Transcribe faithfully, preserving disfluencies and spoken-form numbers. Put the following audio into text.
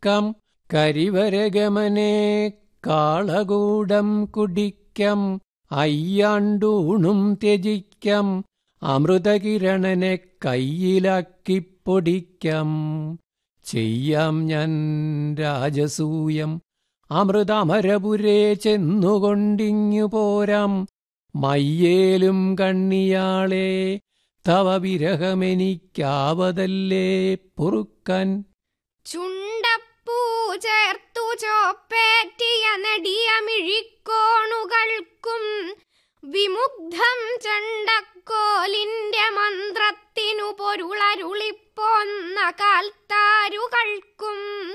പൊറുക്കം കരിവരഗമനെ കാളകൂടം കുടിക്കം അയ്യാണ്ടൂണും ത്യജിക്കം അമൃതകിരണനെ കയ്യിലാക്കിപ്പൊടിക്കം ചെയ്യാം ഞാൻ രാജസൂയം അമൃതമരപുരേ ചെന്നുകൊണ്ടിങ്ങു പോരാം മയ്യേലും കണ്ണിയാളെ തവ വിരഹമെനിക്കാവതല്ലേ പൊറുക്കാൻ. ചുണ്ടപ്പൂ ചേർത്തു ചോപ്പേറ്റിയ നെടിയമിഴിക്കോണുകൾക്കും വിമുഗ്ധം ചണ്ടക്കോലിന്റെ മന്ത്രത്തിനു പൊരുളരുളിപ്പോന്ന കാൽത്താരുകൾക്കും